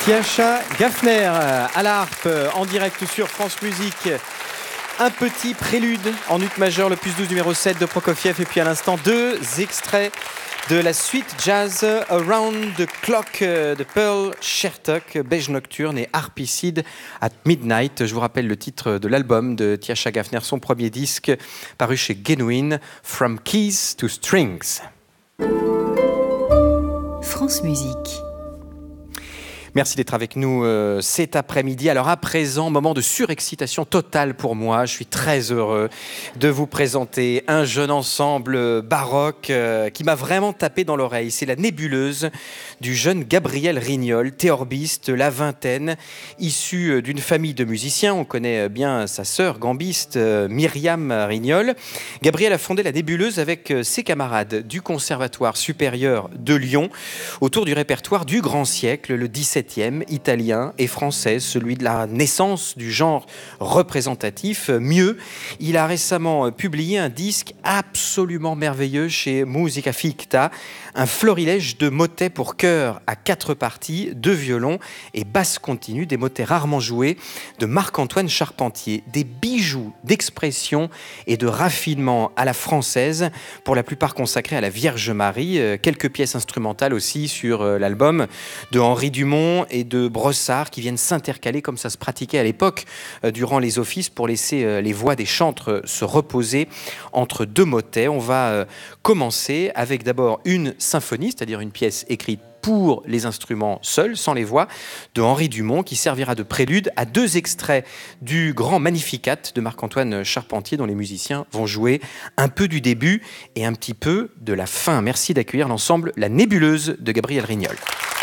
Tiascha Gaffner à la harpe en direct sur France Musique. Un petit prélude en ut majeur, le +12 numéro 7 de Prokofiev. Et puis à l'instant, 2 extraits de la suite jazz Around the Clock de Pearl Shertock, Beige Nocturne et Harpicide at Midnight. Je vous rappelle le titre de l'album de Tiascha Gaffner, son premier disque paru chez Genuine, From Keys to Strings. France Musique. Merci d'être avec nous cet après-midi. Alors à présent, moment de surexcitation totale pour moi. Je suis très heureux de vous présenter un jeune ensemble baroque qui m'a vraiment tapé dans l'oreille. C'est la nébuleuse du jeune Gabriel Rignol, théorbiste, la vingtaine, issu d'une famille de musiciens. On connaît bien sa sœur gambiste, Myriam Rignol. Gabriel a fondé la nébuleuse avec ses camarades du Conservatoire supérieur de Lyon autour du répertoire du grand siècle, le 17e, italien et français, celui de la naissance du genre représentatif. Mieux, il a récemment publié un disque absolument merveilleux chez Musica Ficta, un florilège de motets pour chœur à 4 parties, 2 violons et basse continue, des motets rarement joués de Marc-Antoine Charpentier, des bijoux d'expression et de raffinement à la française, pour la plupart consacrés à la Vierge Marie, quelques pièces instrumentales aussi sur l'album de Henri Dumont et de Brossard qui viennent s'intercaler comme ça se pratiquait à l'époque durant les offices pour laisser les voix des chantres se reposer entre 2 motets. On va commencer avec d'abord une symphonie, c'est-à-dire une pièce écrite pour les instruments seuls, sans les voix, de Henri Dumont, qui servira de prélude à 2 extraits du grand Magnificat de Marc-Antoine Charpentier, dont les musiciens vont jouer un peu du début et un petit peu de la fin. Merci d'accueillir l'ensemble La Nébuleuse de Gabriel Rignol.